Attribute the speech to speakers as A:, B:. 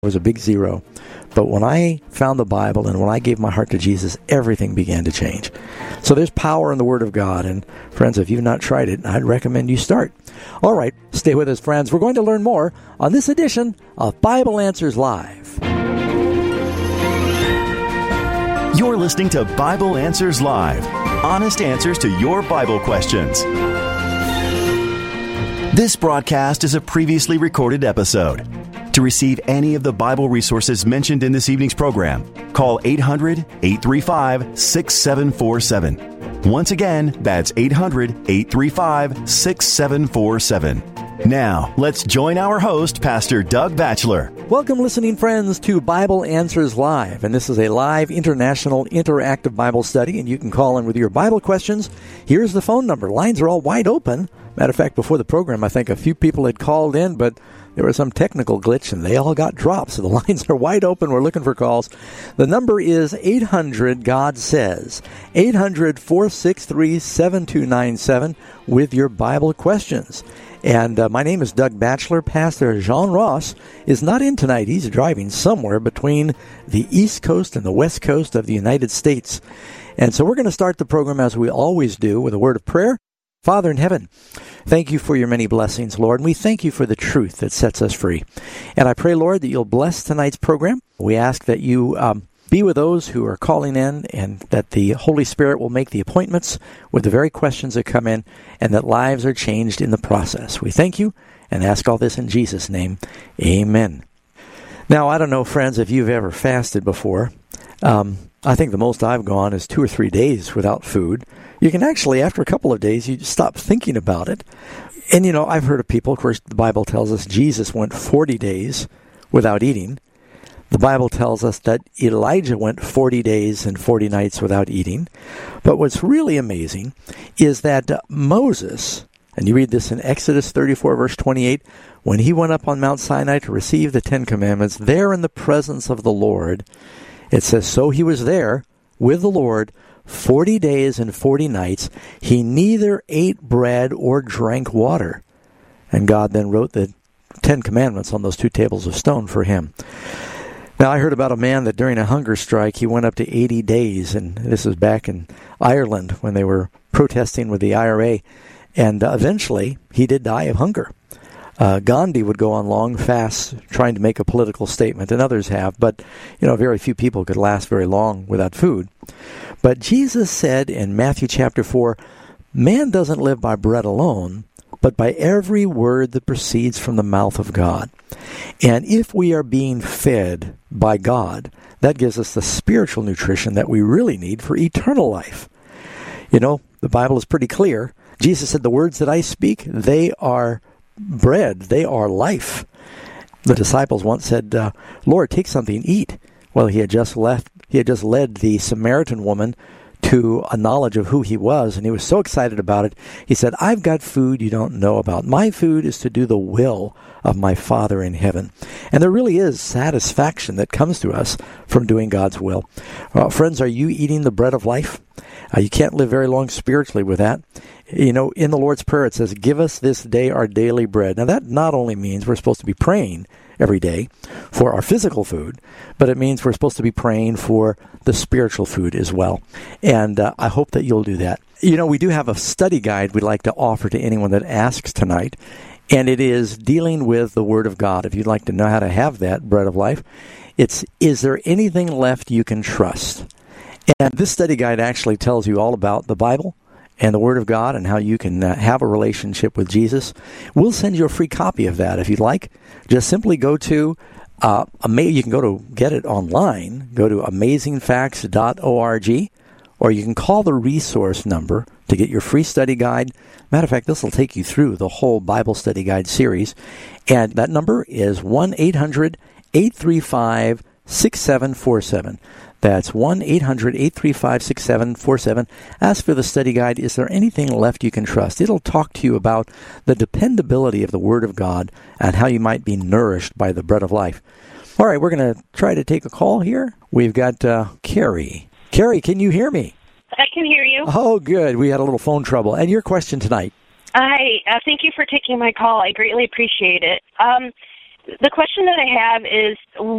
A: was a big zero. But when I found the Bible and when I gave my heart to Jesus, everything began to change. So there's power in the Word of God. And friends, if you've not tried it, I'd recommend you start. All right, stay with us, friends. We're going to learn more on this edition of Bible Answers Live.
B: You're listening to Bible Answers Live. Honest answers to your Bible questions. This broadcast is a previously recorded episode. To receive any of the Bible resources mentioned in this evening's program, call 800-835-6747. Once again, that's 800-835-6747. Now, let's join our host, Pastor Doug Batchelor.
A: Welcome, listening friends, to Bible Answers Live. And this is a live international interactive Bible study, and you can call in with your Bible questions. Here's the phone number. Lines are all wide open. Matter of fact, before the program, I think a few people had called in, but there was some technical glitch, and they all got dropped. So the lines are wide open. We're looking for calls. The number is 800-GOD-SAYS, 800-463-7297 with your Bible questions. And my name is Doug Batchelor. Pastor John Ross is not in tonight. He's driving somewhere between the East Coast and the West Coast of the United States. And so we're going to start the program as we always do with a word of prayer. Father in heaven, thank you for your many blessings, Lord, and we thank you for the truth that sets us free. And I pray, Lord, that you'll bless tonight's program. We ask that you be with those who are calling in, and that the Holy Spirit will make the appointments with the very questions that come in, and that lives are changed in the process. We thank you and ask all this in Jesus' name. Amen. Now, I don't know, friends, if you've ever fasted before. I think the most I've gone is 2 or 3 days without food. You can actually, after a couple of days, you just stop thinking about it. And, you know, I've heard of people, of course, the Bible tells us Jesus went 40 days without eating. The Bible tells us that Elijah went 40 days and 40 nights without eating. But what's really amazing is that Moses, and you read this in Exodus 34, verse 28, when he went up on Mount Sinai to receive the 10 Commandments, there in the presence of the Lord, it says, so he was there with the Lord 40 days and 40 nights. He neither ate bread or drank water. And God then wrote the 10 Commandments on those 2 tables of stone for him. Now, I heard about a man that during a hunger strike, he went up to 80 days. And this was back in Ireland when they were protesting with the IRA. And eventually, he did die of hunger. Gandhi would go on long fasts trying to make a political statement, and others have, but, you know, very few people could last very long without food. But Jesus said in Matthew chapter 4, man doesn't live by bread alone, but by every word that proceeds from the mouth of God. And if we are being fed by God, that gives us the spiritual nutrition that we really need for eternal life. You know, the Bible is pretty clear. Jesus said, the words that I speak, they are bread, they are life. The disciples once said, Lord, take something, eat. Well, he had just led the Samaritan woman to a knowledge of who he was, and he was so excited about it. He said, I've got food you don't know about. My food is to do the will of my Father in heaven. And there really is satisfaction that comes to us from doing God's will. Friends, are you eating the bread of life? You can't live very long spiritually with that. You know, in the Lord's Prayer, it says, give us this day our daily bread. Now, that not only means we're supposed to be praying every day for our physical food, but it means we're supposed to be praying for the spiritual food as well. And I hope that you'll do that. You know, we do have a study guide we'd like to offer to anyone that asks tonight, and it is dealing with the Word of God. If you'd like to know how to have that bread of life, it's, is there anything left you can trust? And this study guide actually tells you all about the Bible and the Word of God and how you can have a relationship with Jesus. We'll send you a free copy of that if you'd like. Just simply go to, you can go to get it online, go to amazingfacts.org, or you can call the resource number to get your free study guide. Matter of fact, this will take you through the whole Bible study guide series. And that number is 1-800-835-6747. That's 1-800-835-6747. Ask for the study guide. Is there anything left you can trust? It'll talk to you about the dependability of the Word of God and how you might be nourished by the bread of life. All right, we're going to try to take a call here. We've got Carrie. Carrie, can you hear me?
C: I can hear you.
A: Oh, good. We had a little phone trouble. And your question tonight?
C: Hi. Thank you for taking my call. I greatly appreciate it. the question that I have is,